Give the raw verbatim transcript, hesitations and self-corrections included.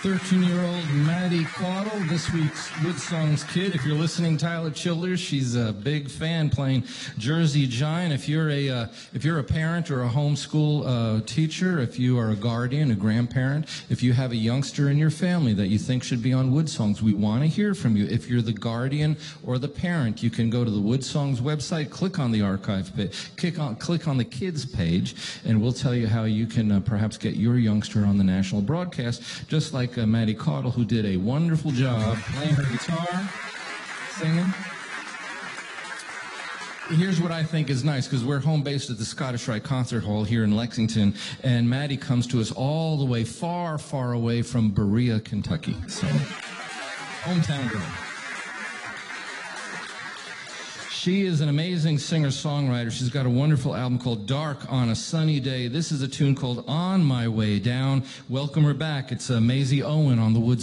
thirteen-year-old Maddie Caudle, this week's Wood Songs kid. If you're listening, Tyler Childers, she's a big fan playing Jersey Giant. If you're a uh, if you're a parent or a homeschool uh, teacher, if you are a guardian, a grandparent, if you have a youngster in your family that you think should be on Wood Songs, we want to hear from you. If you're the guardian or the parent, you can go to the Wood Songs website, click on the archive page, click on click on the kids page, and we'll tell you how you can uh, perhaps get your youngster on the national broadcast, just like Uh, Maddie Caudle, who did a wonderful job playing her guitar, singing. Here's what I think is nice, because we're home based at the Scottish Rite Concert Hall here in Lexington, and Maddie comes to us all the way far, far away from Berea, Kentucky. So, hometown girl. She is an amazing singer-songwriter. She's got a wonderful album called Dark on a Sunny Day. This is a tune called On My Way Down. Welcome her back. It's uh, Maisie Owen on the Wood